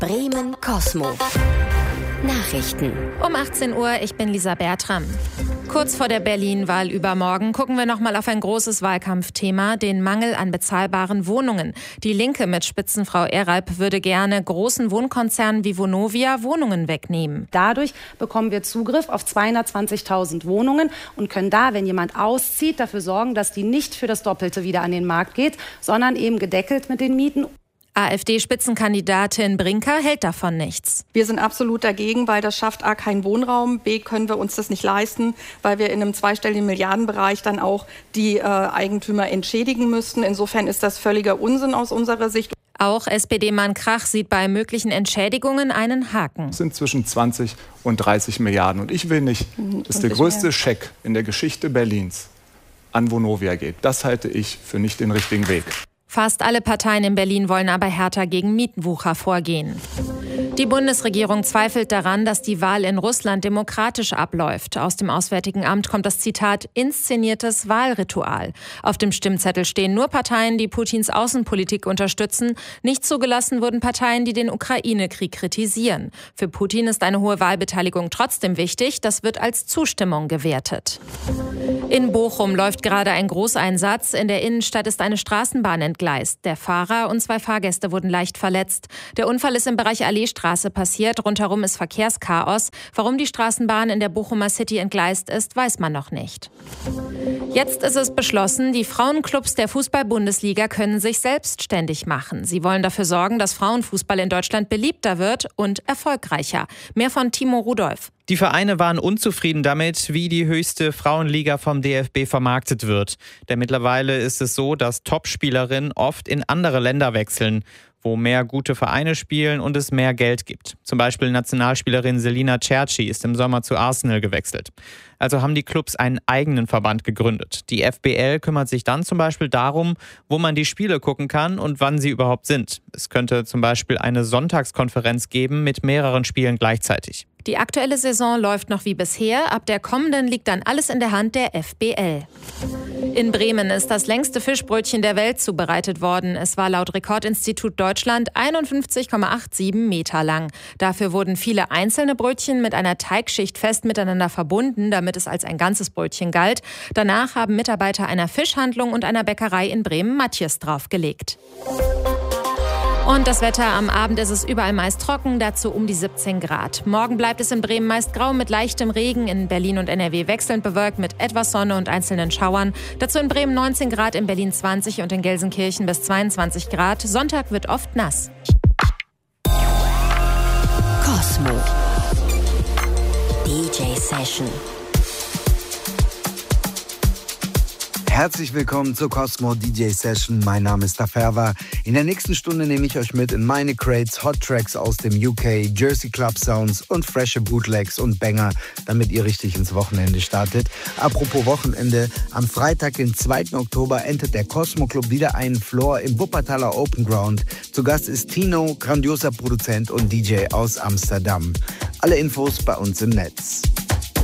Bremen Cosmo. Nachrichten. Um 18 Uhr, ich bin Lisa Bertram. Kurz vor der Berlin-Wahl übermorgen gucken wir nochmal auf ein großes Wahlkampfthema, den Mangel an bezahlbaren Wohnungen. Die Linke mit Spitzenfrau Eralp würde gerne großen Wohnkonzernen wie Vonovia Wohnungen wegnehmen. Dadurch bekommen wir Zugriff auf 220.000 Wohnungen und können da, wenn jemand auszieht, dafür sorgen, dass die nicht für das Doppelte wieder an den Markt geht, sondern eben gedeckelt mit den Mieten. AfD-Spitzenkandidatin Brinker hält davon nichts. Wir sind absolut dagegen, weil das schafft A, keinen Wohnraum, B, können wir uns das nicht leisten, weil wir in einem zweistelligen Milliardenbereich dann auch die Eigentümer entschädigen müssten. Insofern ist das völliger Unsinn aus unserer Sicht. Auch SPD-Mann Krach sieht bei möglichen Entschädigungen einen Haken. Es sind zwischen 20 und 30 Milliarden. Und ich will nicht, dass der größte Scheck in der Geschichte Berlins an Vonovia geht. Das halte ich für nicht den richtigen Weg. Fast alle Parteien in Berlin wollen aber härter gegen Mietenwucher vorgehen. Die Bundesregierung zweifelt daran, dass die Wahl in Russland demokratisch abläuft. Aus dem Auswärtigen Amt kommt das Zitat inszeniertes Wahlritual. Auf dem Stimmzettel stehen nur Parteien, die Putins Außenpolitik unterstützen. Nicht zugelassen wurden Parteien, die den Ukraine-Krieg kritisieren. Für Putin ist eine hohe Wahlbeteiligung trotzdem wichtig. Das wird als Zustimmung gewertet. In Bochum läuft gerade ein Großeinsatz. In der Innenstadt ist eine Straßenbahn entgleist. Der Fahrer und 2 Fahrgäste wurden leicht verletzt. Der Unfall ist im Bereich Alleestraße passiert. Rundherum ist Verkehrschaos. Warum die Straßenbahn in der Bochumer City entgleist ist, weiß man noch nicht. Jetzt ist es beschlossen, die Frauenclubs der Fußball-Bundesliga können sich selbstständig machen. Sie wollen dafür sorgen, dass Frauenfußball in Deutschland beliebter wird und erfolgreicher. Mehr von Timo Rudolph. Die Vereine waren unzufrieden damit, wie die höchste Frauenliga vom DFB vermarktet wird. Denn mittlerweile ist es so, dass Topspielerinnen oft in andere Länder wechseln, wo mehr gute Vereine spielen und es mehr Geld gibt. Zum Beispiel Nationalspielerin Selina Cerci ist im Sommer zu Arsenal gewechselt. Also haben die Clubs einen eigenen Verband gegründet. Die FBL kümmert sich dann zum Beispiel darum, wo man die Spiele gucken kann und wann sie überhaupt sind. Es könnte zum Beispiel eine Sonntagskonferenz geben mit mehreren Spielen gleichzeitig. Die aktuelle Saison läuft noch wie bisher. Ab der kommenden liegt dann alles in der Hand der FBL. In Bremen ist das längste Fischbrötchen der Welt zubereitet worden. Es war laut Rekordinstitut Deutschland 51,87 Meter lang. Dafür wurden viele einzelne Brötchen mit einer Teigschicht fest miteinander verbunden, damit es als ein ganzes Brötchen galt. Danach haben Mitarbeiter einer Fischhandlung und einer Bäckerei in Bremen Matjes draufgelegt. Und das Wetter, am Abend ist es überall meist trocken, dazu um die 17 Grad. Morgen bleibt es in Bremen meist grau mit leichtem Regen, in Berlin und NRW wechselnd bewölkt mit etwas Sonne und einzelnen Schauern. Dazu in Bremen 19 Grad, in Berlin 20 und in Gelsenkirchen bis 22 Grad. Sonntag wird oft nass. Cosmo. DJ Session. Herzlich willkommen zur Cosmo DJ Session. Mein Name ist Daferwa. In der nächsten Stunde nehme ich euch mit in meine Crates, Hot Tracks aus dem UK, Jersey Club Sounds und frische Bootlegs und Banger, damit ihr richtig ins Wochenende startet. Apropos Wochenende, am Freitag, den 2. Oktober, entet der Cosmo Club wieder einen Floor im Wuppertaler Open Ground. Zu Gast ist Tino, grandioser Produzent und DJ aus Amsterdam. Alle Infos bei uns im Netz.